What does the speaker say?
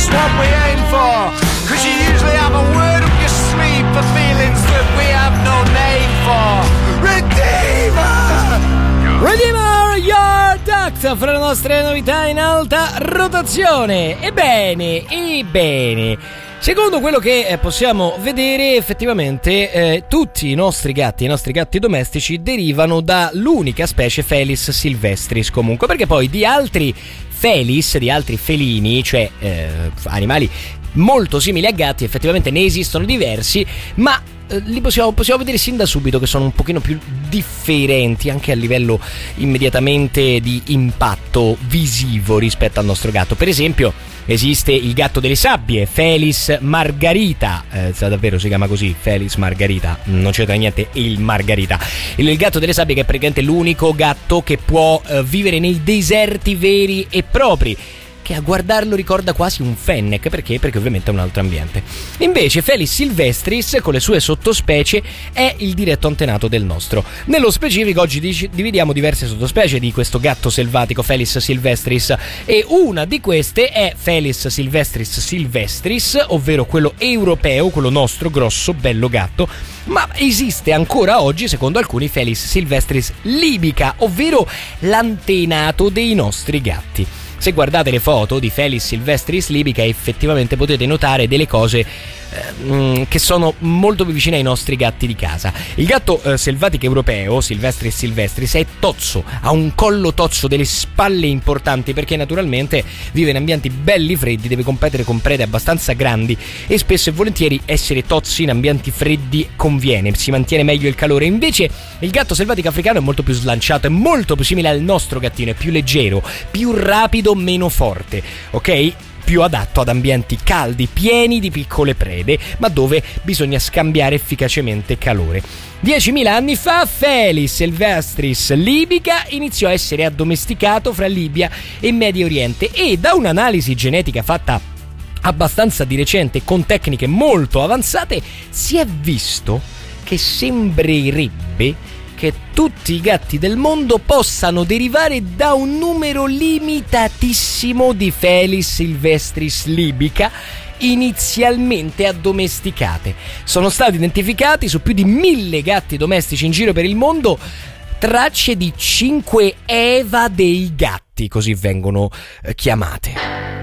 just what we aim for. Cause you usually have a word up your sleeve for feelings that we have no name for. Redeemer Your Duct, fra le nostre novità in alta rotazione. Ebbene, secondo quello che possiamo vedere, effettivamente tutti i nostri gatti domestici derivano dall'unica specie Felis silvestris, comunque, perché poi di altri felis, di altri felini, cioè animali molto simili a gatti, effettivamente ne esistono diversi, ma li possiamo vedere sin da subito che sono un pochino più differenti anche a livello immediatamente di impatto visivo rispetto al nostro gatto. Per esempio esiste il gatto delle sabbie, Felis margarita, davvero si chiama così, Felis margarita, non c'entra niente il margarita. Il gatto delle sabbie, che è praticamente l'unico gatto che può vivere nei deserti veri e propri, che a guardarlo ricorda quasi un fennec. Perché? Perché ovviamente è un altro ambiente. Invece Felis silvestris, con le sue sottospecie, è il diretto antenato del nostro. Nello specifico oggi dividiamo diverse sottospecie di questo gatto selvatico Felis silvestris, e una di queste è Felis silvestris silvestris, ovvero quello europeo, quello nostro grosso bello gatto. Ma esiste ancora oggi, secondo alcuni, Felis silvestris libica, ovvero l'antenato dei nostri gatti. Se guardate le foto di Felis silvestris libica, effettivamente potete notare delle cose che sono molto più vicine ai nostri gatti di casa. Il gatto selvatico europeo, Silvestris silvestris, è tozzo, ha un collo tozzo, delle spalle importanti, perché naturalmente vive in ambienti belli freddi, deve competere con prede abbastanza grandi, e spesso e volentieri essere tozzi in ambienti freddi conviene, si mantiene meglio il calore. Invece il gatto selvatico africano è molto più slanciato, è molto più simile al nostro gattino, è più leggero, più rapido, meno forte, ok? Più adatto ad ambienti caldi, pieni di piccole prede, ma dove bisogna scambiare efficacemente calore. 10.000 anni fa Felis silvestris libica iniziò a essere addomesticato fra Libia e Medio Oriente, e da un'analisi genetica fatta abbastanza di recente con tecniche molto avanzate si è visto che sembrerebbe che tutti i gatti del mondo possano derivare da un numero limitatissimo di Felis silvestris libica inizialmente addomesticate. Sono stati identificati su più di 1.000 gatti domestici in giro per il mondo tracce di 5 Eva dei gatti, così vengono chiamate.